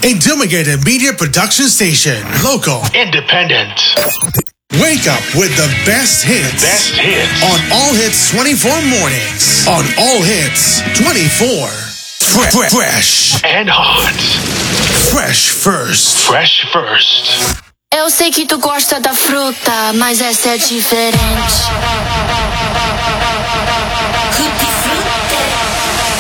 Indulmigated Media Production Station. Local. Independent. Wake up with the best hits. Best hits. On All Hits 24 mornings. On All Hits 24. Fresh. And hot. Fresh first. Fresh first. Eu sei que tu gosta da fruta, mas essa é diferente.